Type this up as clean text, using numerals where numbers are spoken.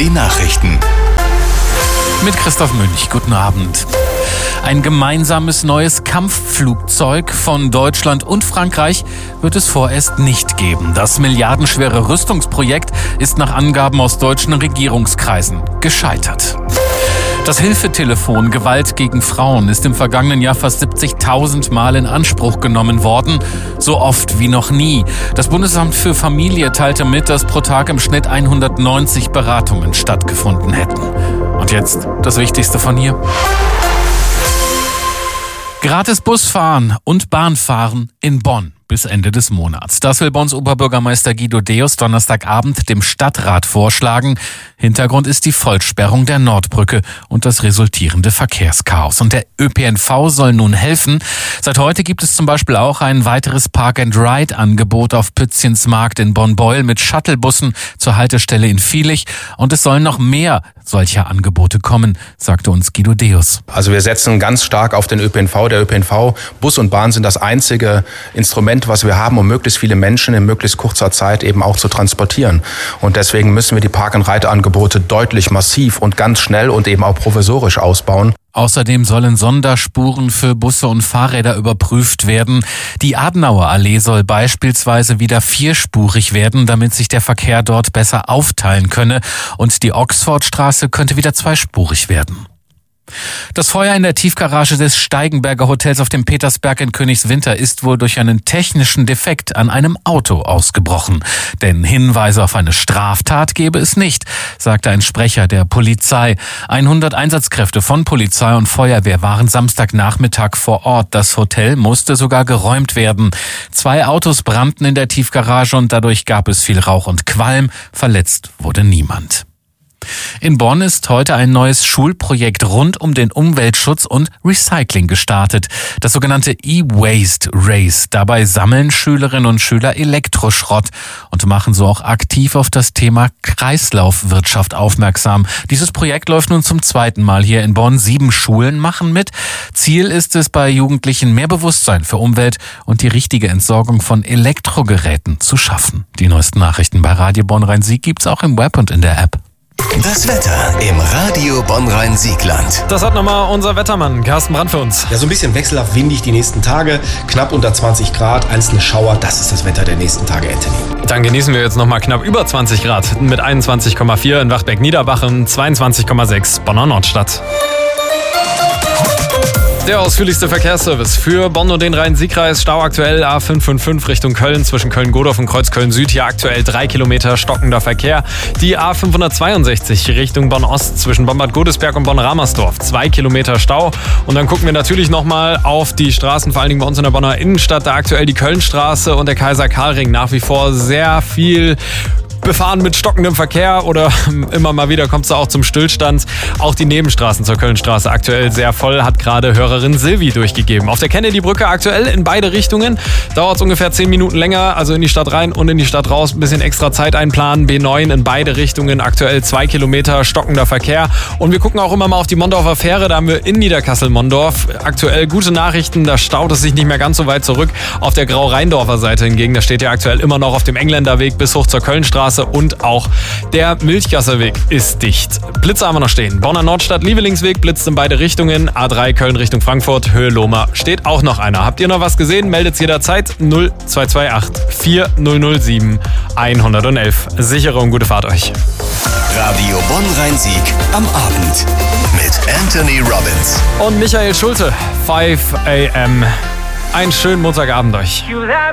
die Nachrichten. Mit Christoph Münch, guten Abend. Ein gemeinsames neues Kampfflugzeug von Deutschland und Frankreich wird es vorerst nicht geben. Das milliardenschwere Rüstungsprojekt ist nach Angaben aus deutschen Regierungskreisen gescheitert. Das Hilfetelefon Gewalt gegen Frauen ist im vergangenen Jahr fast 70.000 Mal in Anspruch genommen worden. So oft wie noch nie. Das Bundesamt für Familie teilte mit, dass pro Tag im Schnitt 190 Beratungen stattgefunden hätten. Und jetzt das Wichtigste von hier. Gratis Busfahren und Bahnfahren in Bonn bis Ende des Monats. Das will Bonns Oberbürgermeister Guido Deus Donnerstagabend dem Stadtrat vorschlagen. Hintergrund ist die Vollsperrung der Nordbrücke und das resultierende Verkehrschaos. Und der ÖPNV soll nun helfen. Seit heute gibt es zum Beispiel auch ein weiteres Park-and-Ride-Angebot auf Pützchens-Markt in Bonn-Beul mit Shuttlebussen zur Haltestelle in Viehlich. Und es sollen noch mehr solcher Angebote kommen, sagte uns Guido Deus. Also wir setzen ganz stark auf den ÖPNV. Der ÖPNV, Bus und Bahn sind das einzige Instrument, was wir haben, um möglichst viele Menschen in möglichst kurzer Zeit eben auch zu transportieren. Und deswegen müssen wir die Park-and-Ride-Angebote deutlich massiv und ganz schnell und eben auch provisorisch ausbauen. Außerdem sollen Sonderspuren für Busse und Fahrräder überprüft werden. Die Adenauerallee soll beispielsweise wieder vierspurig werden, damit sich der Verkehr dort besser aufteilen könne. Und die Oxfordstraße könnte wieder zweispurig werden. Das Feuer in der Tiefgarage des Steigenberger Hotels auf dem Petersberg in Königswinter ist wohl durch einen technischen Defekt an einem Auto ausgebrochen. Denn Hinweise auf eine Straftat gebe es nicht, sagte ein Sprecher der Polizei. 100 Einsatzkräfte von Polizei und Feuerwehr waren Samstagnachmittag vor Ort. Das Hotel musste sogar geräumt werden. 2 Autos brannten in der Tiefgarage und dadurch gab es viel Rauch und Qualm. Verletzt wurde niemand. In Bonn ist heute ein neues Schulprojekt rund um den Umweltschutz und Recycling gestartet. Das sogenannte E-Waste Race. Dabei sammeln Schülerinnen und Schüler Elektroschrott und machen so auch aktiv auf das Thema Kreislaufwirtschaft aufmerksam. Dieses Projekt läuft nun zum 2. Mal hier in Bonn. 7 Schulen machen mit. Ziel ist es, bei Jugendlichen mehr Bewusstsein für Umwelt und die richtige Entsorgung von Elektrogeräten zu schaffen. Die neuesten Nachrichten bei Radio Bonn-Rhein-Sieg gibt's auch im Web und in der App. Das Wetter im Radio Bonn-Rhein-Siegland. Das hat nochmal unser Wettermann Carsten Brandt für uns. Ja, so ein bisschen wechselhaft windig die nächsten Tage. Knapp unter 20 Grad, einzelne Schauer. Das ist das Wetter der nächsten Tage, Anthony. Dann genießen wir jetzt nochmal knapp über 20 Grad mit 21,4 in Wachtberg-Niederbachen, 22,6 Bonner Nordstadt. Der ausführlichste Verkehrsservice für Bonn und den Rhein-Sieg-Kreis. Stau aktuell A555 Richtung Köln zwischen Köln-Godorf und Kreuzköln-Süd. Hier aktuell 3 Kilometer stockender Verkehr. Die A562 Richtung Bonn-Ost zwischen Bonn-Bad Godesberg und Bonn-Ramersdorf. 2 Kilometer Stau. Und dann gucken wir natürlich nochmal auf die Straßen, vor allen Dingen bei uns in der Bonner Innenstadt. Da aktuell die Kölnstraße und der Kaiser-Karl-Ring. Nach wie vor sehr viel befahren mit stockendem Verkehr oder immer mal wieder kommt es auch zum Stillstand. Auch die Nebenstraßen zur Kölnstraße aktuell sehr voll, hat gerade Hörerin Silvi durchgegeben. Auf der Kennedy-Brücke aktuell in beide Richtungen. Dauert es ungefähr 10 Minuten länger, also in die Stadt rein und in die Stadt raus. Ein bisschen extra Zeit einplanen. B9 in beide Richtungen, aktuell 2 Kilometer stockender Verkehr. Und wir gucken auch immer mal auf die Mondorfer Fähre. Da haben wir in Niederkassel-Mondorf aktuell gute Nachrichten. Da staut es sich nicht mehr ganz so weit zurück. Auf der Grau-Rheindorfer Seite hingegen, da steht ja aktuell immer noch auf dem Engländerweg bis hoch zur Kölnstraße. Und auch der Milchgasserweg ist dicht. Blitze haben wir noch stehen. Bonner Nordstadt, Lievelingsweg blitzt in beide Richtungen. A3 Köln Richtung Frankfurt, Höhe Lohmer steht auch noch einer. Habt ihr noch was gesehen? Meldet jederzeit 0228 4007 111. Sichere und gute Fahrt euch. Radio Bonn-Rhein-Sieg am Abend mit Anthony Robbins und Michael Schulte. 5 a.m. Einen schönen Montagabend euch.